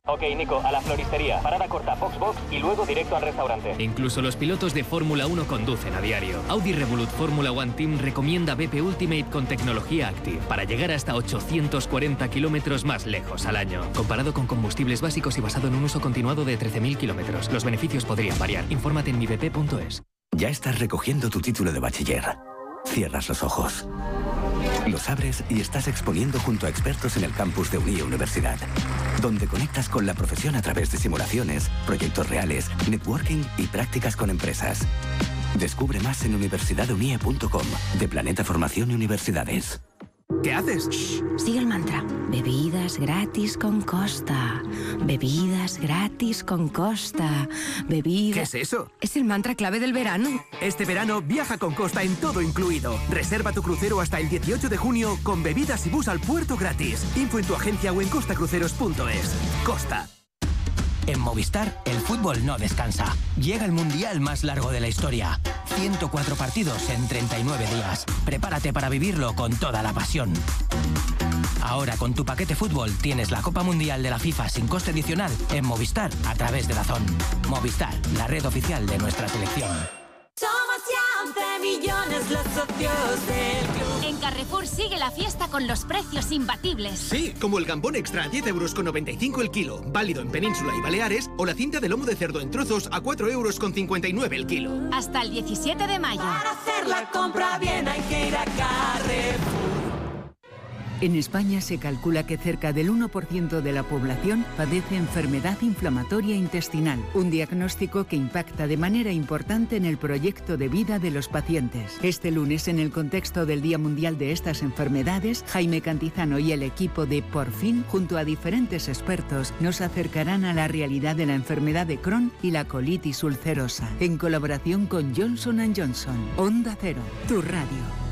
Ok, Nico, a la floristería. Parada corta, box y luego directo al restaurante. Incluso los pilotos de Fórmula 1 conducen a diario. Audi Revolut Fórmula One Team recomienda BP Ultimate con tecnología Active para llegar hasta 840 kilómetros más lejos al año. Comparado con combustibles básicos y basado en un uso continuado de 13.000 kilómetros. Los beneficios podrían variar. Infórmate en mibp.es. Ya estás recogiendo tu título de bachiller. Cierras los ojos. Los abres y estás exponiendo junto a expertos en el campus de Unie Universidad, donde conectas con la profesión a través de simulaciones, proyectos reales, networking y prácticas con empresas. Descubre más en universidadunie.com, de Planeta Formación y Universidades. ¿Qué haces? Shh, sigue el mantra. Bebidas gratis con Costa. Bebidas gratis con Costa. Bebidas... ¿Qué es eso? Es el mantra clave del verano. Este verano viaja con Costa en todo incluido. Reserva tu crucero hasta el 18 de junio con bebidas y bus al puerto gratis. Info en tu agencia o en costacruceros.es. Costa. En Movistar, el fútbol no descansa. Llega el mundial más largo de la historia. 104 partidos en 39 días. Prepárate para vivirlo con toda la pasión. Ahora con tu paquete fútbol tienes la Copa Mundial de la FIFA sin coste adicional en Movistar a través de DAZN. Movistar, la red oficial de nuestra selección. Somos ya 11 millones los socios del club. En Carrefour sigue la fiesta con los precios imbatibles. Sí, como el gambón extra a 10,95 € el kilo, válido en Península y Baleares, o la cinta de lomo de cerdo en trozos a 4,59 € el kilo. Hasta el 17 de mayo. Para hacer la compra bien hay que ir a Carrefour. En España se calcula que cerca del 1% de la población padece enfermedad inflamatoria intestinal, un diagnóstico que impacta de manera importante en el proyecto de vida de los pacientes. Este lunes, en el contexto del Día Mundial de estas enfermedades, Jaime Cantizano y el equipo de Por Fin, junto a diferentes expertos, nos acercarán a la realidad de la enfermedad de Crohn y la colitis ulcerosa, en colaboración con Johnson & Johnson. Onda Cero, tu radio.